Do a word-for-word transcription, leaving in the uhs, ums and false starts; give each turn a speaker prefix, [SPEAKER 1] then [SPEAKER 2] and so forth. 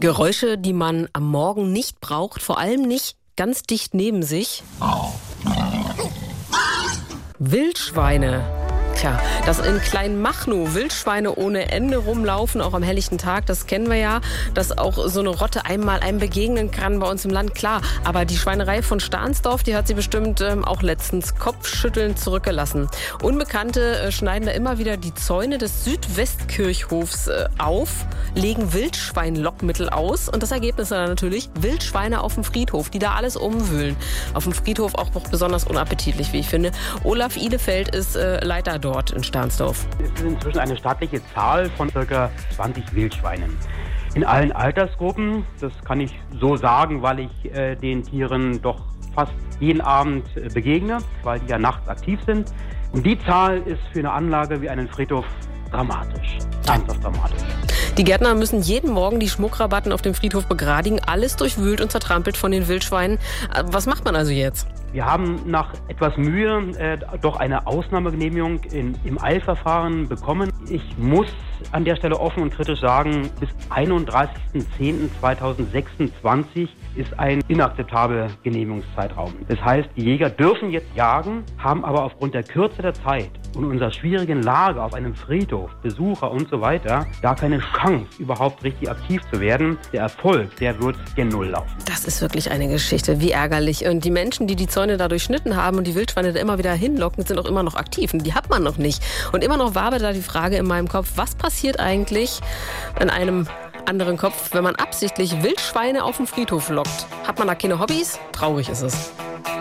[SPEAKER 1] Geräusche, die man am Morgen nicht braucht, vor allem nicht ganz dicht neben sich. Wildschweine. Tja, dass in Kleinmachnow Wildschweine ohne Ende rumlaufen, auch am helllichten Tag, das kennen wir ja. Dass auch so eine Rotte einmal einem begegnen kann bei uns im Land, klar. Aber die Schweinerei von Stahnsdorf, die hat sie bestimmt ähm, auch letztens kopfschüttelnd zurückgelassen. Unbekannte äh, schneiden da immer wieder die Zäune des Südwestkirchhofs äh, auf, legen Wildschweinlockmittel aus und das Ergebnis dann natürlich Wildschweine auf dem Friedhof, die da alles umwühlen. Auf dem Friedhof auch noch besonders unappetitlich, wie ich finde. Olaf Ihlefeld ist äh, Leiter dort in Stahnsdorf.
[SPEAKER 2] Es ist inzwischen eine stattliche Zahl von ca. zwanzig Wildschweinen. In allen Altersgruppen, das kann ich so sagen, weil ich äh, den Tieren doch fast jeden Abend äh, begegne, weil die ja nachts aktiv sind. Und die Zahl ist für eine Anlage wie einen Friedhof dramatisch, ernsthaft dramatisch.
[SPEAKER 1] Die Gärtner müssen jeden Morgen die Schmuckrabatten auf dem Friedhof begradigen, alles durchwühlt und zertrampelt von den Wildschweinen. Was macht man also jetzt?
[SPEAKER 2] Wir haben nach etwas Mühe äh, doch eine Ausnahmegenehmigung in, im Eilverfahren bekommen. Ich muss an der Stelle offen und kritisch sagen, bis einunddreißigsten zehnten zweitausendsechsundzwanzig ist ein inakzeptabler Genehmigungszeitraum. Das heißt, die Jäger dürfen jetzt jagen, haben aber aufgrund der Kürze der Zeit und unserer schwierigen Lage auf einem Friedhof, Besucher und so weiter, gar keine Chance, überhaupt richtig aktiv zu werden. Der Erfolg, der wird gen Null laufen.
[SPEAKER 1] Das ist wirklich eine Geschichte, wie ärgerlich. Und die Menschen, die die Zäune da durchschnitten haben und die Wildschweine da immer wieder hinlocken, sind auch immer noch aktiv. Und die hat man noch nicht. Und immer noch wabert da die Frage in meinem Kopf, was passiert eigentlich in einem anderen Kopf, wenn man absichtlich Wildschweine auf dem Friedhof lockt? Hat man da keine Hobbys? Traurig ist es.